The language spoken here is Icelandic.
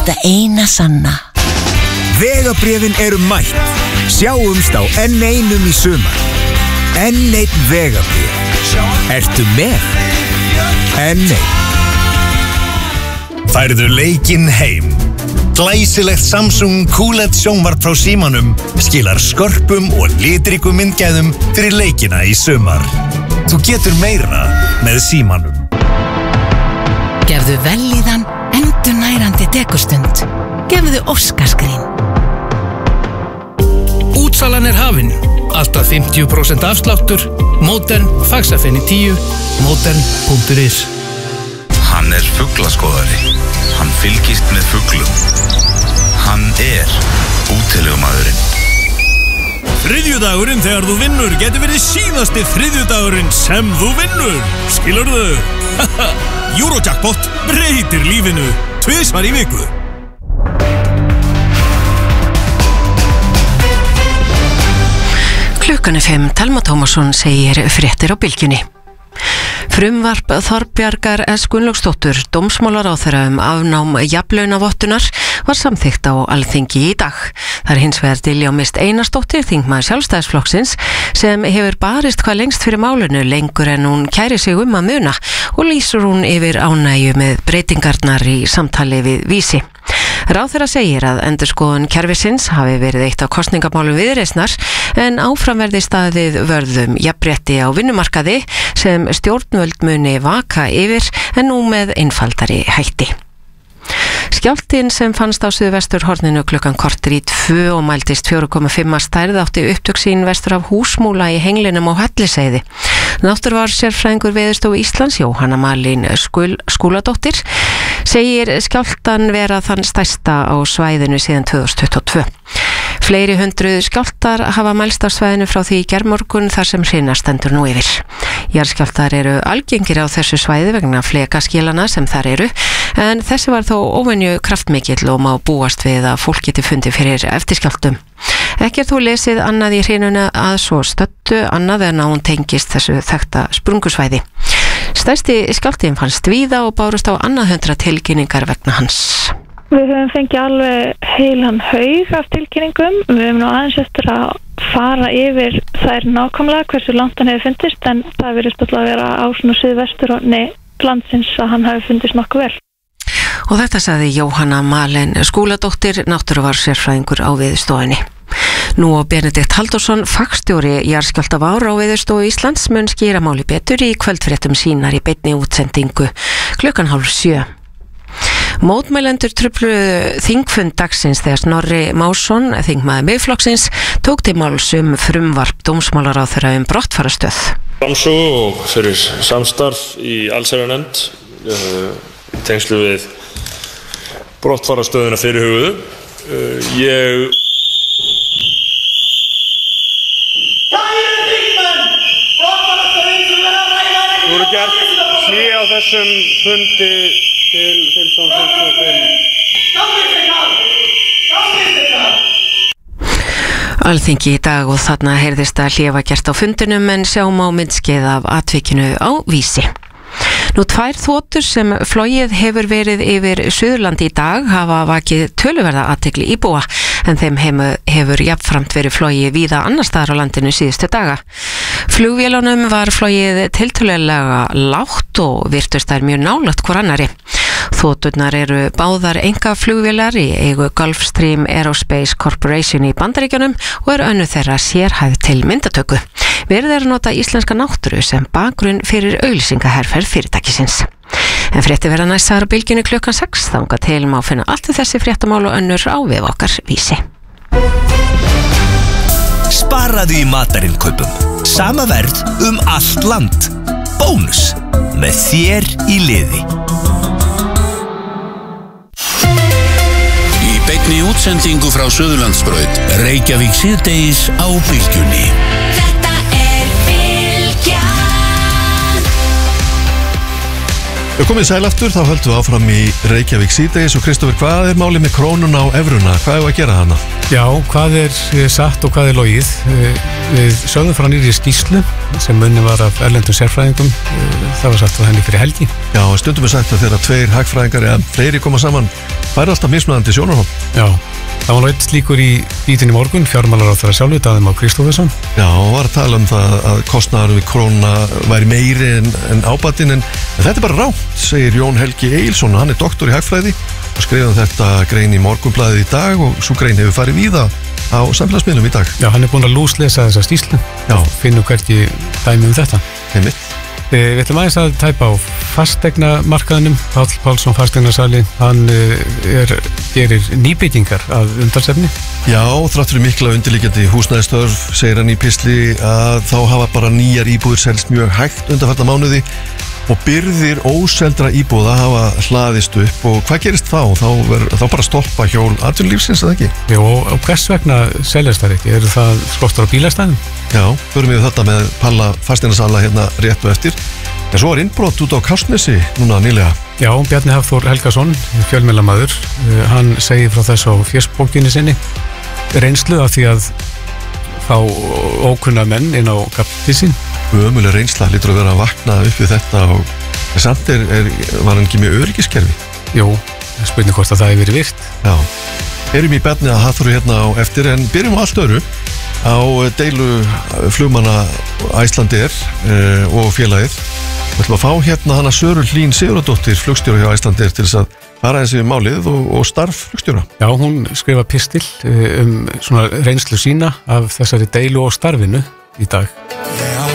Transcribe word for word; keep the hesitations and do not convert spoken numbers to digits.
þetta eina sanna. Vegabréfin eru mætt. Sjáumst á enn einum í sumar. Enn einn vegabréf. Ertu með? Enn einn. Færðu leikinn heim. Glæsilegt Samsung Q L E D sjónvarp frá Símanum skilar skörpum og litrikum myndgæðum fyrir leikina í sumar. Þú getur meira með Símanum. Gefðu vellíðan endurnærandi dekustund. Gefðu Óskarsgrín. Útsalan er hafin. Alltaf fimmtíu prósent afsláttur. Modern, faxafenni tíu, modern punktur is. Hann er fuglaskoðari. Hann fylgist með fuglum. Hann er útilegumaðurinn. Þriðjudagurinn þegar þú vinnur getur verið síðasti þriðjudagurinn sem þú vinnur. Skilurðu? Eurojackpot breytir lífinu tvisvar í viku. Klukkan er fimm, Telma Tómasson segir fréttir á Bylgjunni. Frumvarp Þorbjargar S. Gunnlaugsdóttur, dómsmálaráðherra um afnám jafnlaunavottunar, var samþykkt á Alþingi í dag. Það er hins vegar Diljá Mist Einarsdóttir, þingmaður Sjálfstæðisflokksins, sem hefur barist hvað lengst fyrir málinu lengur en hún kæri sig um að muna og lýsur hún yfir ánægju með breytingarnar í samtali við Vísi. Ráðherra segir að endurskoðun kerfisins hafi verið eitt af kosningamálum Viðreisnar en áfram verði staðið vörðum jafnrétti á vinnumarkaði sem stjórnvöld muni vaka yfir en nú með einfaldari hætti. Skjálftinn sem fannst á suðvesturhorninu klukkan korter í tvö og mældist fjögur komma fimm að stærð átti upptök sín vestur af Húsmúla í Henglinum á Hellisheiði. Náttúruvar sérfræðingur Veðurstofu Íslands, Jóhanna Malín Skul, Skúladóttir, segir skjálftan vera þann stærsta á svæðinu síðan tvö þúsund tuttugu og tvö. Fleiri hundruð skjálftar hafa mælst á svæðinu frá því í gærmorgun þar sem hrina stendur nú yfir. Jarðskjálftar eru algengir á þessu svæði vegna flekaskilana sem þar eru, en þessi var þó óvenju kraftmikill og má búast við að fólk geti fundið fyrir eftirskjálftum. Ekki er þó lesið annað í hrinuna að svo stöddu annað en að hún tengist þessu þekkta sprungusvæði. Stærsti skjálftinn fannst víða og bárust á annað hundrað tilkynningar vegna hans. Við höfum fengið alveg heilan haug af tilkynningum. Við höfum nú aðeins eftir að fara yfir þær nákvæmlega hversu langt hann hefur fundist, en það virðist alltaf að vera á svona suðvesturhorni landsins að hann hafi fundist nokkuð vel. Og þetta sagði Jóhanna Malín Skúladóttir, náttúruvar sérfræðingur á Veðurstofunni. Nú og Benedikt Halldórsson, fagstjóri jarðskjálftavár á Veðurstofu Íslands, mun skýra máli betur í kvöldfréttum sínar í beinni útsendingu klukkan hálf sjö. Mótmælendur trufluðu þingfund dagsins þegar Snorri Másson, þingmaður Miðflokksins, tók til máls um frumvarp dómsmálaráðherra um brottfarastöð. Framsögu og fyrir samstarf í allsherjarnefnd uh, í tengslu við brottfarastöðuna fyrirhuguðu. Uh, ég Þú eru gert hlé á þessum fundi til fimmtán fimmtíu og fimm. Alþingi í dag og þarna heyrðist að hlé var gert á fundinum en sjáum á myndskeið af atvikinu á Vísi. Nú tvær þotur sem flogið hefur verið yfir Suðurlandi í dag hafa vakið töluverða athygli íbúa en þeim hefur jafnframt verið flogið víða annars staðar á landinu síðustu daga. Flugvélunum var flogið tiltölulega lágt og virtust þær mjög nálægt hvor annari. Þoturnar eru báðar einkaflugvélar í eigu Gulfstream Aerospace Corporation í Bandaríkjunum og eru önnur þeirra sérhæfð til myndatöku. Verið er að nota íslenska náttúru sem bakgrunn fyrir auglýsingaherferð fyrirtækisins. En frétti verða næstar á Bylgjunni klukkan sex, þangað til má finna allt við þessi fréttamál og önnur á vef okkar Vísi. Sparaðu í matarinkaupum. Sama verð um allt land. Bónus með þér í liði. Í beinni útsendingu frá Suðurlandsbraut, Reykjavík síðdegis á Bylgjunni. Þetta er Bylgjan. Við komum í sæl aftur, þá höldum við áfram í Reykjavík síðdegis og Kristoffer, hvað er málið með krónuna á evruna? Hvað er að gera hana? Já, hvað er satt og hvað er logið? Við sögðum frá nýri skýrslu sem unnin var af erlendum sérfræðingum. Það var sagt frá henni fyrir helgi. Já, stundum er sagt að þegar tveir hagfræðingar eða fleiri koma saman fær alltaf mismunandi sjónarhorn. Já, það var nú eitt slíkur í bítinni morgun, fjármálaráðherra sjálfur, Daði Már Kristófersson. Já, og var að tala um það að kostnaður við krónuna væri meiri en, en ábatinn, en þetta er bara rátt, segir Jón Helgi Egilsson, hann er doktor í hagfræði og skrifaði þetta grein í Morgunblaðið í dag og svo grein hefur farið víða á samfélagsmiðlum í dag. Já, hann er búin að lúslesa þessa skýrslu. Já. Finnum hverki dæmi um þetta. Einmitt. Við ætlum aðeins að tæpa á fasteignamarkaðinum. Páll Pálsson, fasteignasali, hann er, gerir nýbyggingar af umtalsefni. Já, þrátt fyrir mikla undirliggjandi húsnæðistörf, segir hann í pistli að þá hafa bara nýjar íbúðir selst mjög hægt undanfarna mánuði og byrðir óseldra íbúða hafa hlaðist upp og hvað gerist þá? Þá, ver, þá bara stoppa hjól atvinnulífsins, eða ekki? Jó, og hvers vegna seljast það ekki? Eru það skortur á bílastæðum? Já, förum við þetta með Palla fasteignasala hérna rétt og eftir. En svo er innbrot út á Kársnesi núna nýlega. Já, Bjarni Hafþór Helgason, fjölmiðlamaður, hann segir frá þess á fésbókinni sinni reynslu af því að fá ókunna menn inn á kappisinn. Ömuleg reynsla lítur að vera að vakna upp við þetta og samt er, er, var hann ekki með öryggiskerfi? Jú, spurning hvort að það hefur verið virt. Já, erum í Bjarni að Hafþór hérna á eftir en byrjum á allt öðru á deilu flugmanna Icelandair eh, og félagið. Við ætlum að fá hérna hana Söru Hlín Sigurðardóttir, flugstjóra hjá Icelandair, til þess að fara eins við málið og, og starf flugstjóra. Já, hún skrifa pistil um svona reynslu sína af þessari deilu og starfinu í dag.